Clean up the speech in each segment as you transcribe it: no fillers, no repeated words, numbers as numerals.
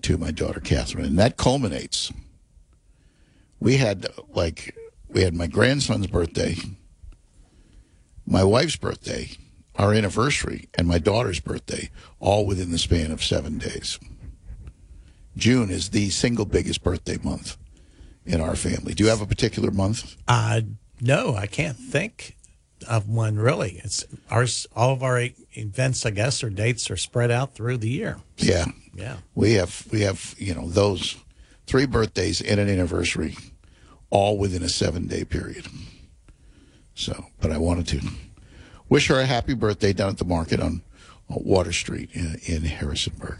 to my daughter Catherine, and that culminates. We had my grandson's birthday, my wife's birthday, our anniversary, and my daughter's birthday, all within the span of 7 days. June is the single biggest birthday month in our family. Do you have a particular month? No, I can't think of one really. It's ours. All of our events, I guess, or dates are spread out through the year. Yeah. Yeah. We have those 3 birthdays and an anniversary, all within a 7-day period. So, but I wanted to wish her a happy birthday down at the market on Water Street in Harrisonburg.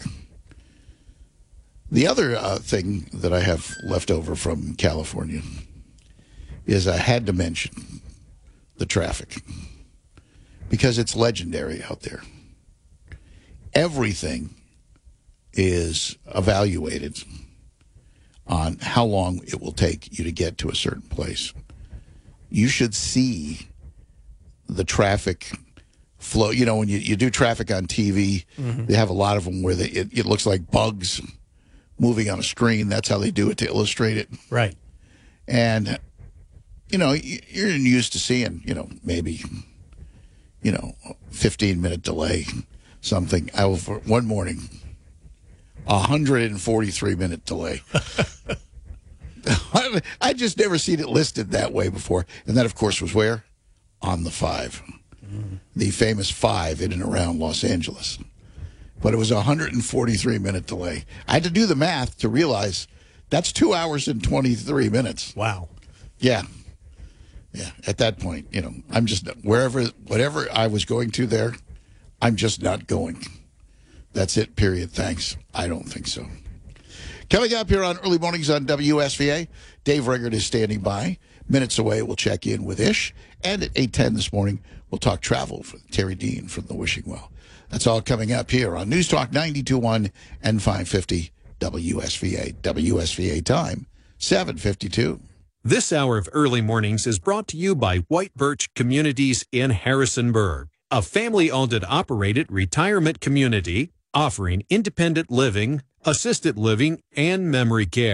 The other thing that I have left over from California is I had to mention the traffic because it's legendary out there. Everything is evaluated on how long it will take you to get to a certain place. You should see the traffic flow. You know, when you do traffic on TV, they have a lot of them where it looks like bugs moving on a screen. That's how they do it to illustrate it. Right. And, you're used to seeing, maybe, 15-minute delay, something. One morning, 143-minute delay. I just never seen it listed that way before. And that, of course, was where? On the 5. The famous 5 in and around Los Angeles. But it was a 143-minute delay. I had to do the math to realize that's 2 hours and 23 minutes. Wow. Yeah. Yeah. At that point, I'm just whatever I was going to there, I'm just not going. That's it, period. Thanks. I don't think so. Coming up here on Early Mornings on WSVA, Dave Riggert is standing by. Minutes away, we'll check in with Ish. And at 8:10 this morning, we'll talk travel with Terry Dean from the Wishing Well. That's all coming up here on News Talk 92.1 and 550 WSVA. WSVA time, 7:52. This hour of Early Mornings is brought to you by White Birch Communities in Harrisonburg, a family-owned and operated retirement community offering independent living, assisted living, and memory care.